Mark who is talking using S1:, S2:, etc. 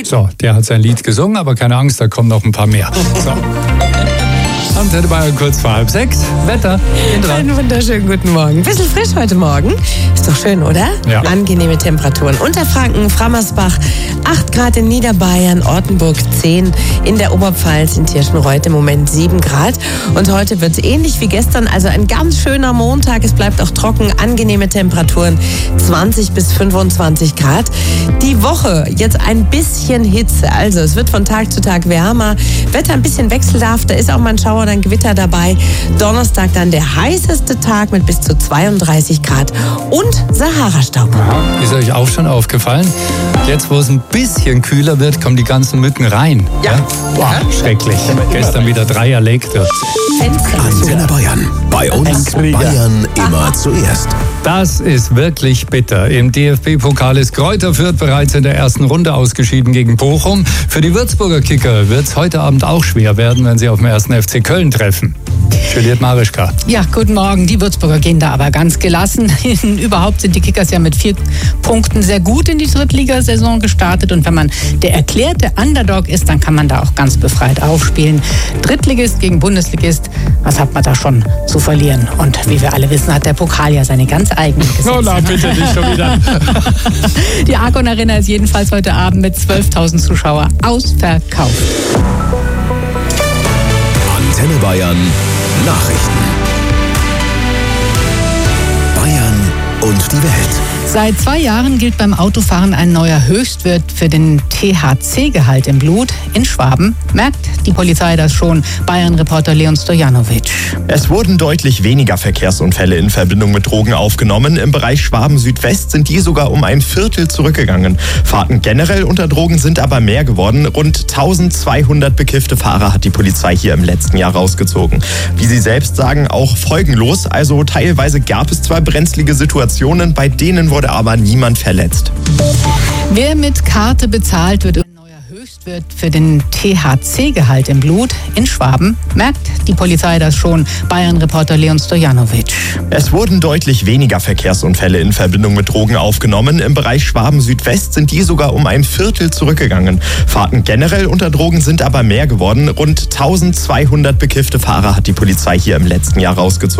S1: So, der hat sein Lied gesungen, aber keine Angst, da kommen noch ein paar mehr. So. Antenne Bayern kurz vor 5:30. Wetter.
S2: Einen wunderschönen guten Morgen. Bisschen frisch heute Morgen. Ist doch schön, oder?
S1: Ja.
S2: Angenehme Temperaturen. Unterfranken, Frammersbach, 8 Grad in Niederbayern, Ortenburg 10, in der Oberpfalz, in Tirschenreuth im Moment 7 Grad. Und heute wird es ähnlich wie gestern, also ein ganz schöner Montag. Es bleibt auch trocken, angenehme Temperaturen, 20 bis 25 Grad. Die Woche jetzt ein bisschen Hitze. Also es wird von Tag zu Tag wärmer. Wetter ein bisschen wechselhaft, da ist auch mal ein Schauer, dann Gewitter dabei. Donnerstag dann der heißeste Tag mit bis zu 32 Grad und Sahara-Staub.
S1: Ist euch auch schon aufgefallen? Jetzt, wo es ein bisschen kühler wird, kommen die ganzen Mücken rein.
S2: Ja.
S1: Boah, schrecklich. Gestern wieder 3 erlegte.
S3: Antenne Bayern. Bei uns Bayern immer zuerst.
S1: Das ist wirklich bitter. Im DFB-Pokal ist Greuther Fürth bereits in der ersten Runde ausgeschieden gegen Bochum. Für die Würzburger Kicker wird es heute Abend auch schwer werden, wenn sie auf dem 1. FC Köln treffen. Juliette Marischka.
S4: Ja, guten Morgen. Die Würzburger gehen da aber ganz gelassen. Überhaupt sind die Kickers ja mit 4 Punkten sehr gut in die Drittligasaison gestartet. Und wenn man der erklärte Underdog ist, dann kann man da auch ganz befreit aufspielen. Drittligist gegen Bundesligist, was hat man da schon zu verlieren? Und wie wir alle wissen, hat der Pokal ja seine ganz eigenen Gesetze.
S1: Oh, na, bitte nicht schon wieder.
S4: Die Argon Arena ist jedenfalls heute Abend mit 12.000 Zuschauer ausverkauft.
S3: Antenne Bayern. Nachrichten. Bayern und die Welt.
S4: Seit 2 Jahren gilt beim Autofahren ein neuer Höchstwert für den THC-Gehalt im Blut. In Schwaben merkt die Polizei das schon. Bayern-Reporter Leon Stojanovic.
S5: Es wurden deutlich weniger Verkehrsunfälle in Verbindung mit Drogen aufgenommen. Im Bereich Schwaben-Südwest sind die sogar um ein Viertel zurückgegangen. Fahrten generell unter Drogen sind aber mehr geworden. Rund 1200 bekiffte Fahrer hat die Polizei hier im letzten Jahr rausgezogen. Wie sie selbst sagen, auch folgenlos. Also teilweise gab es zwar brenzlige Situationen, bei denen wurde aber niemand verletzt.
S4: Wer mit Karte bezahlt, wird ein neuer Höchstwert für den THC-Gehalt im Blut. In Schwaben merkt die Polizei das schon. Bayern-Reporter Leon Stojanovic.
S5: Es wurden deutlich weniger Verkehrsunfälle in Verbindung mit Drogen aufgenommen. Im Bereich Schwaben-Südwest sind die sogar um ein Viertel zurückgegangen. Fahrten generell unter Drogen sind aber mehr geworden. Rund 1200 bekiffte Fahrer hat die Polizei hier im letzten Jahr rausgezogen.